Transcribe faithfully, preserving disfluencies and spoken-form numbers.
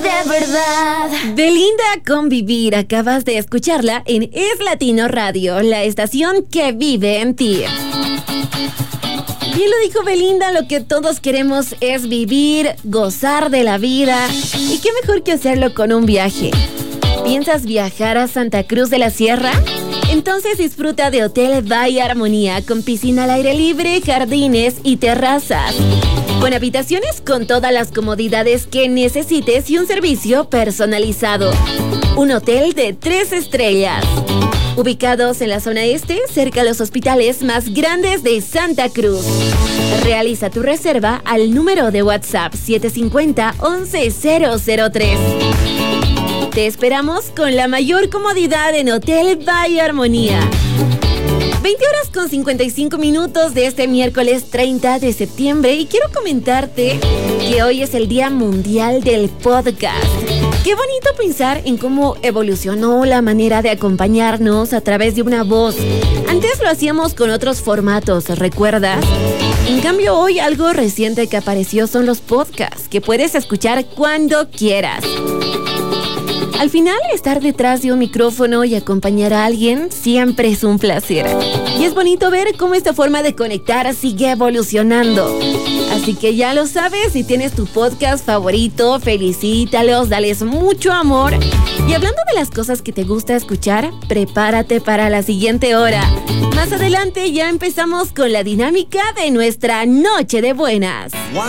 De verdad. Belinda con Vivir, acabas de escucharla en Es Latino Radio, la estación que vive en ti. Bien lo dijo Belinda, lo que todos queremos es vivir, gozar de la vida. Y qué mejor que hacerlo con un viaje. ¿Piensas viajar a Santa Cruz de la Sierra? Entonces disfruta de Hotel Bay Armonía con piscina al aire libre, jardines y terrazas. Con habitaciones con todas las comodidades que necesites y un servicio personalizado. Un hotel de tres estrellas. Ubicados en la zona este, cerca a los hospitales más grandes de Santa Cruz. Realiza tu reserva al número de WhatsApp siete cinco cero, once cero cero tres. Te esperamos con la mayor comodidad en Hotel Bay Armonía. veinte horas con cincuenta y cinco minutos de este miércoles treinta de septiembre y quiero comentarte que hoy es el Día Mundial del Podcast. Qué bonito pensar en cómo evolucionó la manera de acompañarnos a través de una voz. Antes lo hacíamos con otros formatos, ¿recuerdas? En cambio hoy algo reciente que apareció son los podcasts que puedes escuchar cuando quieras. Al final, estar detrás de un micrófono y acompañar a alguien siempre es un placer. Y es bonito ver cómo esta forma de conectar sigue evolucionando. Así que ya lo sabes, si tienes tu podcast favorito, felicítalos, dales mucho amor. Y hablando de las cosas que te gusta escuchar, prepárate para la siguiente hora. Más adelante ya empezamos con la dinámica de nuestra Noche de Buenas.